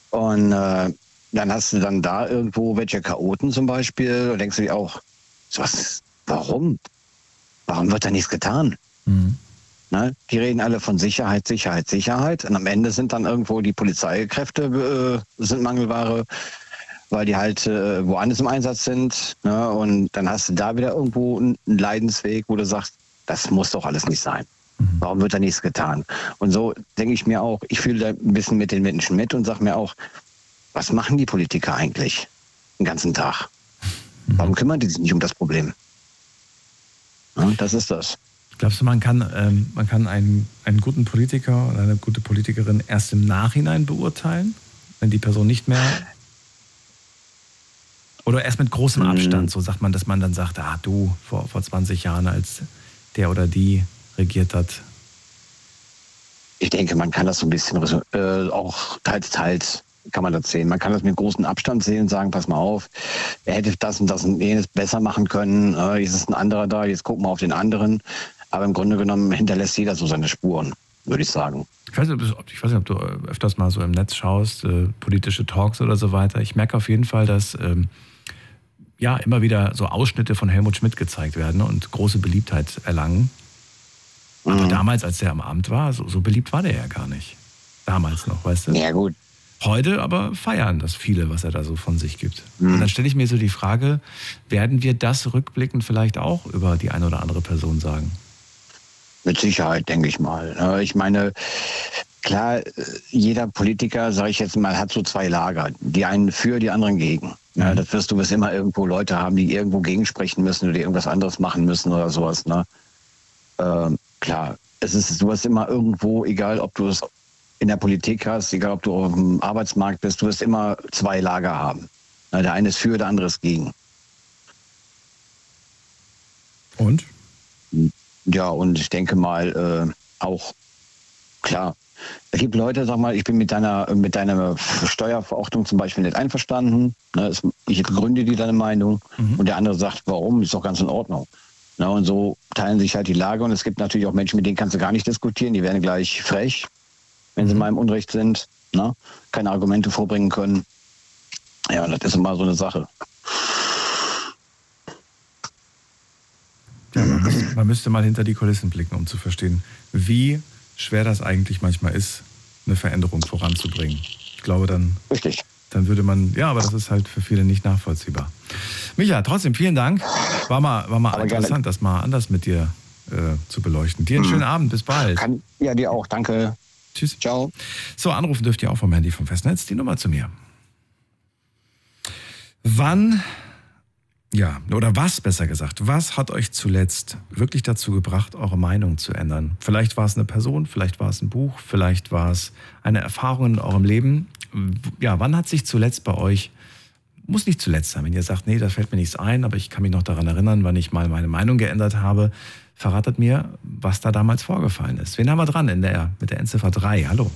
Und dann hast du dann da irgendwo welche Chaoten zum Beispiel und denkst du dir auch, warum? Warum wird da nichts getan? Mhm. Ne? Die reden alle von Sicherheit, Sicherheit, Sicherheit. Und am Ende sind dann irgendwo die Polizeikräfte sind Mangelware, weil die halt woanders im Einsatz sind. Ne? Und dann hast du da wieder irgendwo einen Leidensweg, wo du sagst, das muss doch alles nicht sein. Warum wird da nichts getan? Und so denke ich mir auch, ich fühle da ein bisschen mit den Menschen mit und sage mir auch, was machen die Politiker eigentlich den ganzen Tag? Warum kümmern die sich nicht um das Problem? Ja, das ist das. Glaubst du, man kann einen guten Politiker oder eine gute Politikerin erst im Nachhinein beurteilen, wenn die Person nicht mehr... Oder erst mit großem Abstand, so sagt man, dass man dann sagt, du, vor 20 Jahren, als der oder die regiert hat? Ich denke, man kann das so ein bisschen auch teils kann man das sehen. Man kann das mit großem Abstand sehen und sagen, pass mal auf, er hätte das und jenes besser machen können. Jetzt ist ein anderer da, jetzt gucken wir auf den anderen. Aber im Grunde genommen hinterlässt jeder so seine Spuren, würde ich sagen. Ich weiß nicht, ob du öfters mal so im Netz schaust, politische Talks oder so weiter. Ich merke auf jeden Fall, dass immer wieder so Ausschnitte von Helmut Schmidt gezeigt werden und große Beliebtheit erlangen. Aber damals, als der am Amt war, so beliebt war der ja gar nicht. Damals noch, weißt du? Ja, gut. Heute aber feiern das viele, was er da so von sich gibt. Und dann stelle ich mir so die Frage, werden wir das rückblickend vielleicht auch über die eine oder andere Person sagen? Mit Sicherheit, denke ich mal. Ich meine, klar, jeder Politiker, sage ich jetzt mal, hat so zwei Lager. Die einen für, die anderen gegen. Ja, das wirst du immer irgendwo Leute haben, die irgendwo gegensprechen müssen oder die irgendwas anderes machen müssen oder sowas. Ne? Klar, du hast immer irgendwo, egal ob du es in der Politik hast, egal ob du auf dem Arbeitsmarkt bist, du wirst immer zwei Lager haben. Der eine ist für, der andere ist gegen. Und? Ja, und ich denke mal auch, klar, es gibt Leute, sag mal, ich bin mit deiner Steuerverordnung zum Beispiel nicht einverstanden. Ich begründe deine Meinung und der andere sagt, warum, ist doch ganz in Ordnung. Und so teilen sich halt die Lager und es gibt natürlich auch Menschen, mit denen kannst du gar nicht diskutieren, die werden gleich frech, wenn sie mal im Unrecht sind, keine Argumente vorbringen können. Ja, das ist immer so eine Sache. Ja, man müsste mal hinter die Kulissen blicken, um zu verstehen, wie schwer das eigentlich manchmal ist, eine Veränderung voranzubringen. Ich glaube, dann würde man, aber das ist halt für viele nicht nachvollziehbar. Micha, trotzdem vielen Dank. War mal interessant, gerne, das mal anders mit dir zu beleuchten. Dir einen schönen Abend, bis bald. Ja, dir auch, danke. Tschüss. Ciao. So, anrufen dürft ihr auch vom Handy vom Festnetz. Die Nummer zu mir. Was besser gesagt, was hat euch zuletzt wirklich dazu gebracht, eure Meinung zu ändern? Vielleicht war es eine Person, vielleicht war es ein Buch, vielleicht war es eine Erfahrung in eurem Leben. Ja, wann hat sich zuletzt bei euch, muss nicht zuletzt sein, wenn ihr sagt, nee, da fällt mir nichts ein, aber ich kann mich noch daran erinnern, wann ich mal meine Meinung geändert habe. Verratet mir, was da damals vorgefallen ist. Wen haben wir dran mit der Endziffer 3? Hallo.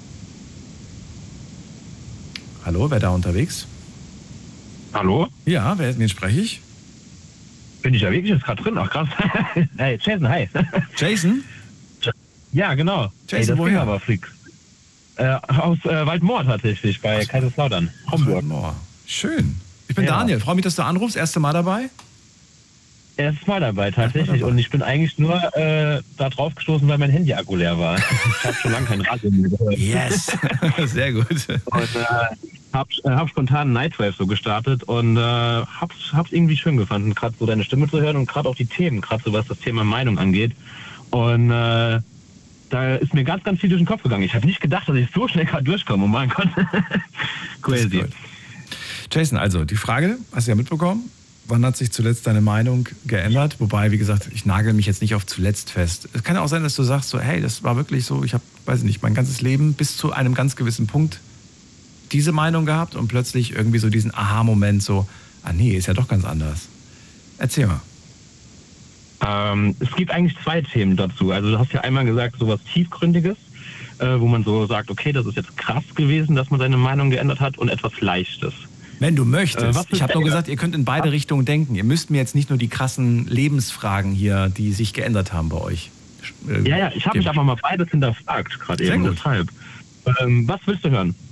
Hallo, wer da unterwegs? Hallo? Ja, wen spreche ich? Bin ich ja wirklich jetzt gerade drin? Ach krass. Hey, Jason, hi. Jason? Ja, genau. Jason, das woher? Aber fix. Aus Waldmoor tatsächlich, bei Kaiserslautern, Homburg. Waldmoor. Schön. Ich bin Daniel, freue mich, dass du anrufst. Erste Mal dabei? Erstes Mal dabei, tatsächlich. Und ich bin eigentlich nur da drauf gestoßen, weil mein Handy-Akku leer war. Ich habe schon lange kein Radio mehr gehört. Yes, sehr gut. Und hab spontan Nightwave so gestartet und hab's irgendwie schön gefunden, gerade so deine Stimme zu hören und gerade auch die Themen, gerade so was das Thema Meinung angeht. Und da ist mir ganz, ganz viel durch den Kopf gegangen. Ich habe nicht gedacht, dass ich so schnell gerade durchkomme. Oh mein Gott. Crazy. Jason, also die Frage, hast du ja mitbekommen, wann hat sich zuletzt deine Meinung geändert? Wobei, wie gesagt, ich nagel mich jetzt nicht auf zuletzt fest. Es kann ja auch sein, dass du sagst, so, hey, das war wirklich so, ich habe, weiß ich nicht, mein ganzes Leben bis zu einem ganz gewissen Punkt diese Meinung gehabt und plötzlich irgendwie so diesen Aha-Moment so, nee, ist ja doch ganz anders. Erzähl mal. Es gibt eigentlich zwei Themen dazu. Also du hast ja einmal gesagt, sowas Tiefgründiges, wo man so sagt, okay, das ist jetzt krass gewesen, dass man seine Meinung geändert hat, und etwas Leichtes. Wenn du möchtest. Ich habe nur gesagt, ihr könnt in beide Richtungen denken. Ihr müsst mir jetzt nicht nur die krassen Lebensfragen hier, die sich geändert haben bei euch. Ja, ich habe mich einfach mal beides hinterfragt, gerade eben, deshalb. Was willst du hören?